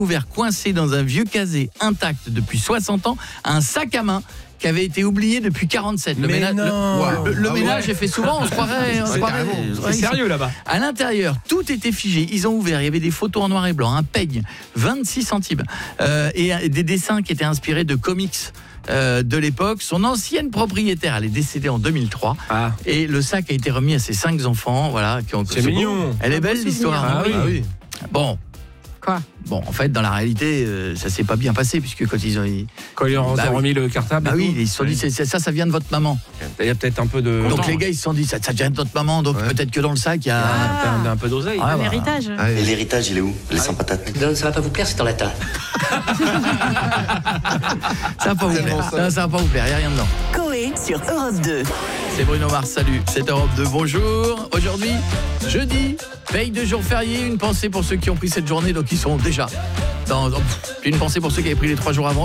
ouvert coincé dans un vieux casier intact depuis 60 ans, un sac à main qui avait été oublié depuis 47. Le ménage est fait souvent, on se croirait. C'est sérieux là-bas. À l'intérieur, tout était figé. Ils ont ouvert, il y avait des photos en noir et blanc, un peigne, 26 centimes, et des dessins qui étaient inspirés de comics de l'époque. Son ancienne propriétaire, elle est décédée en 2003. Et le sac a été remis à ses 5 enfants. Voilà, c'est mignon. Elle est belle l'histoire. Oui. Bon. Quoi ? Bon, en fait, dans la réalité, ça s'est pas bien passé puisque quand ils ont remis le cartable. Ils se sont dit ça vient de votre maman. Il y a peut-être un peu de. Donc les gars ils se sont dit ça vient de votre maman, donc peut-être que dans le sac il y a un peu d'oseille. Un héritage. Et l'héritage, il est où? Les sans patates. Non, ça va pas vous plaire, c'est en latin. Ça va pas vous plaire. Ça va pas vous plaire, il n'y a rien dedans. Coé sur Europe 2. C'est Bruno Mars, salut, c'est Europe 2, bonjour. Aujourd'hui, jeudi, veille de jour férié, une pensée pour ceux qui ont pris cette journée, donc ils sont déjà une pensée pour ceux qui avaient pris les 3 jours avant.